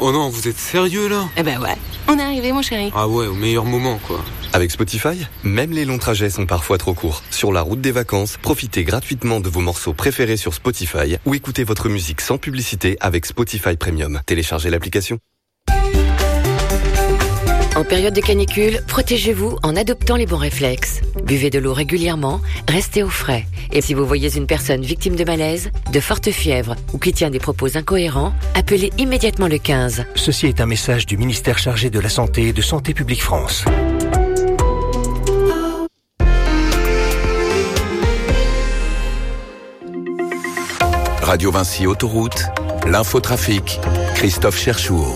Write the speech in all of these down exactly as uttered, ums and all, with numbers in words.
Oh non, vous êtes sérieux là ? Eh ben ouais, on est arrivé mon chéri. Ah ouais, au meilleur moment quoi. Avec Spotify, même les longs trajets sont parfois trop courts. Sur la route des vacances, profitez gratuitement de vos morceaux préférés sur Spotify ou écoutez votre musique sans publicité avec Spotify Premium. Téléchargez l'application. En période de canicule, protégez-vous en adoptant les bons réflexes. Buvez de l'eau régulièrement, restez au frais. Et si vous voyez une personne victime de malaise, de forte fièvre ou qui tient des propos incohérents, appelez immédiatement le quinze. Ceci est un message du ministère chargé de la Santé et de Santé publique France. Radio Vinci Autoroute, l'infotrafic, Christophe Cherchour.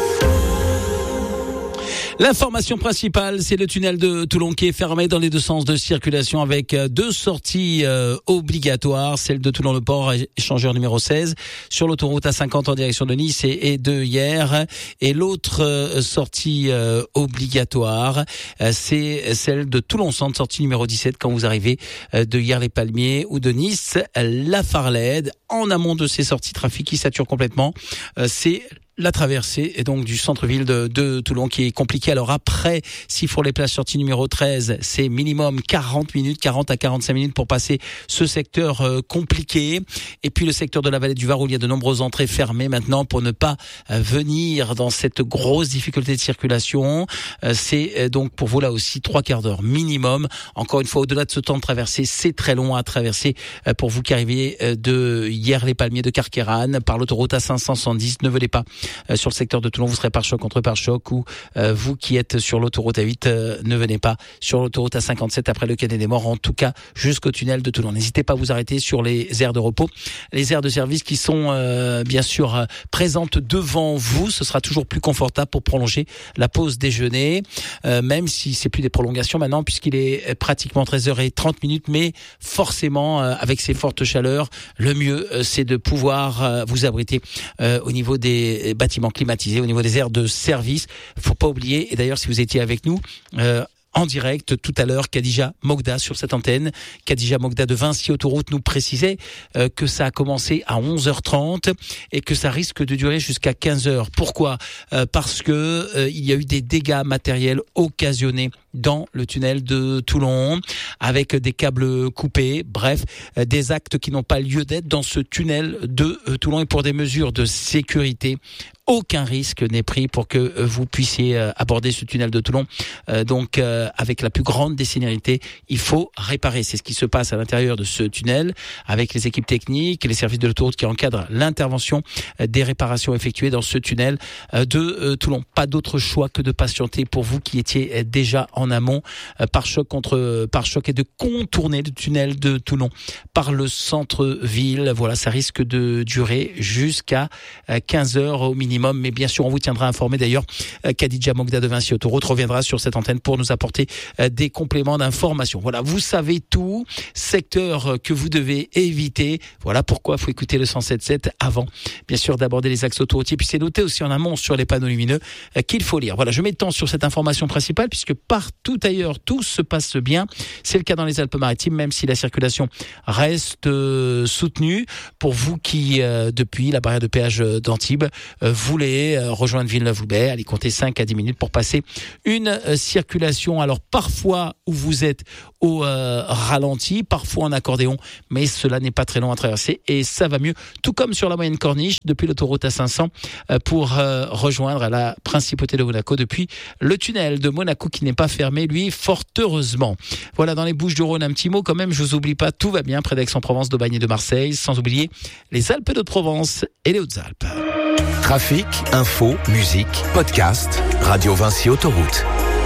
L'information principale, c'est le tunnel de Toulon qui est fermé dans les deux sens de circulation avec deux sorties euh, obligatoires, celle de Toulon-le-Port, échangeur numéro seize, sur l'autoroute A cinquante en direction de Nice et, et de Hyères. Et l'autre euh, sortie euh, obligatoire, euh, c'est celle de Toulon-Centre, sortie numéro dix-sept, quand vous arrivez euh, de Hyères-les-Palmiers ou de Nice, la Farlède. En amont de ces sorties, trafic qui sature complètement, euh, c'est la traversée et donc du centre-ville de, de Toulon qui est compliquée. Alors après, Sifour-les-Places, sortie numéro treize, c'est minimum quarante minutes, quarante à quarante-cinq minutes pour passer ce secteur euh, compliqué. Et puis le secteur de la vallée du Var où il y a de nombreuses entrées fermées maintenant pour ne pas euh, venir dans cette grosse difficulté de circulation. Euh, c'est euh, donc pour vous là aussi trois quarts d'heure minimum. Encore une fois, au-delà de ce temps de traversée, c'est très long à traverser euh, pour vous qui arrivez euh, de Hyères-les-Palmiers, de Carqueiranne par l'autoroute A cinq cent soixante-dix. Ne venez pas Euh, sur le secteur de Toulon, vous serez pare-choc contre pare-choc, ou euh, vous qui êtes sur l'autoroute A huit, euh, ne venez pas sur l'autoroute A cinquante-sept après le Cadet des Morts, en tout cas jusqu'au tunnel de Toulon. N'hésitez pas à vous arrêter sur les aires de repos, les aires de service qui sont euh, bien sûr euh, présentes devant vous. Ce sera toujours plus confortable pour prolonger la pause déjeuner, euh, même si c'est plus des prolongations maintenant puisqu'il est pratiquement treize heures trente, mais forcément euh, avec ces fortes chaleurs, le mieux euh, c'est de pouvoir euh, vous abriter euh, au niveau des bâtiments climatisés, au niveau des aires de service. Faut pas oublier, et d'ailleurs si vous étiez avec nous euh, en direct tout à l'heure, Khadija Mogda sur cette antenne, Khadija Mogda de Vinci Autoroute nous précisait euh, que ça a commencé à onze heures trente et que ça risque de durer jusqu'à quinze heures. Pourquoi ? euh, Parce que euh, il y a eu des dégâts matériels occasionnés dans le tunnel de Toulon, avec des câbles coupés, bref, euh, des actes qui n'ont pas lieu d'être dans ce tunnel de euh, Toulon. Et pour des mesures de sécurité, aucun risque n'est pris pour que euh, vous puissiez euh, aborder ce tunnel de Toulon. Euh, donc, euh, avec la plus grande décennalité, il faut réparer. C'est ce qui se passe à l'intérieur de ce tunnel, avec les équipes techniques, les services de l'autoroute qui encadrent l'intervention euh, des réparations effectuées dans ce tunnel euh, de euh, Toulon. Pas d'autre choix que de patienter pour vous qui étiez euh, déjà en amont, euh, par choc contre euh, par choc, et de contourner le tunnel de Toulon par le centre-ville. Voilà, ça risque de durer jusqu'à euh, quinze heures au minimum. Mais bien sûr, on vous tiendra informé. D'ailleurs, euh, Khadija Mogda de Vinci Autoroute reviendra sur cette antenne pour nous apporter euh, des compléments d'information. Voilà, vous savez tout. Secteur euh, que vous devez éviter. Voilà pourquoi il faut écouter le cent sept sept avant, bien sûr, d'aborder les axes autoroutiers. Puis c'est noté aussi en amont sur les panneaux lumineux euh, qu'il faut lire. Voilà, je mets le temps sur cette information principale puisque partout ailleurs, tout se passe bien. C'est le cas dans les Alpes-Maritimes, même si la circulation reste euh, soutenue. Pour vous qui, euh, depuis la barrière de péage d'Antibes, euh, voulez euh, rejoindre Villeneuve-Loubet, allez compter cinq à dix minutes pour passer une euh, circulation. Alors parfois où vous êtes au euh, ralenti, parfois en accordéon, mais cela n'est pas très long à traverser et ça va mieux. Tout comme sur la moyenne corniche, depuis l'autoroute A cinq cents, euh, pour euh, rejoindre la principauté de Monaco depuis le tunnel de Monaco qui n'est pas fermé, lui, fort heureusement. Voilà, dans les Bouches-du-Rhône, un petit mot quand même, je vous oublie pas, tout va bien près d'Aix-en-Provence, d'Aubagne et de Marseille, sans oublier les Alpes de Provence et les Hautes-Alpes. Trafic, info, musique, podcast, Radio Vinci Autoroute.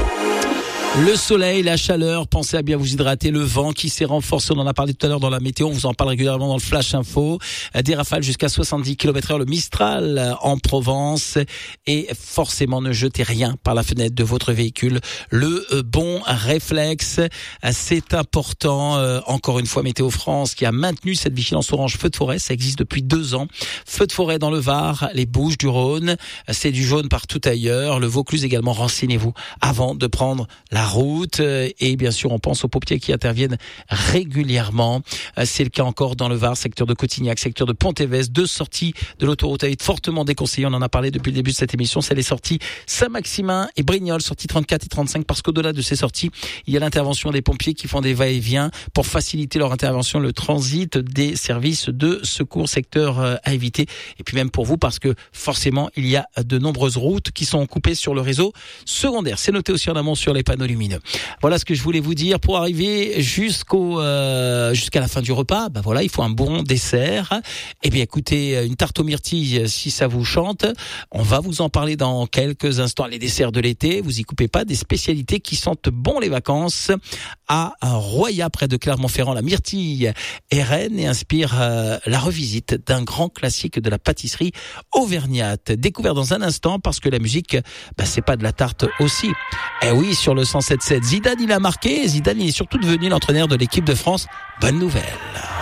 Le soleil, la chaleur, pensez à bien vous hydrater, le vent qui s'est renforcé, on en a parlé tout à l'heure dans la météo, on vous en parle régulièrement dans le Flash Info, des rafales jusqu'à soixante-dix kilomètres heure, le Mistral en Provence, et forcément ne jetez rien par la fenêtre de votre véhicule, le bon réflexe, c'est important. Encore une fois, Météo France qui a maintenu cette vigilance orange feu de forêt, ça existe depuis deux ans, feu de forêt dans le Var, les Bouches-du-Rhône, c'est du jaune partout ailleurs, le Vaucluse également, renseignez-vous avant de prendre la la route. Et bien sûr, on pense aux pompiers qui interviennent régulièrement. C'est le cas encore dans le Var, secteur de Cotignac, secteur de Pont-Évès. Deux sorties de l'autoroute à être fortement déconseillées. On en a parlé depuis le début de cette émission. C'est les sorties Saint-Maximin et Brignoles, sorties trente-quatre et trente-cinq, parce qu'au-delà de ces sorties, il y a l'intervention des pompiers qui font des va-et-vient pour faciliter leur intervention, le transit des services de secours, secteur à éviter. Et puis même pour vous, parce que forcément, il y a de nombreuses routes qui sont coupées sur le réseau secondaire. C'est noté aussi en amont sur les panneaux lumineux. Voilà ce que je voulais vous dire. Pour arriver jusqu'au euh, jusqu'à la fin du repas, bah voilà, il faut un bon dessert. Eh bien, écoutez, une tarte aux myrtilles, si ça vous chante, on va vous en parler dans quelques instants. Les desserts de l'été, vous y coupez pas, des spécialités qui sentent bon les vacances. À Roya, près de Clermont-Ferrand, la myrtille est reine et inspire euh, la revisite d'un grand classique de la pâtisserie auvergnate. Découvert dans un instant, parce que la musique, bah, c'est pas de la tarte aussi. Eh oui, sur le cent sept sept, Zidane il a marqué. Zidane il est surtout devenu l'entraîneur de l'équipe de France. Bonne nouvelle.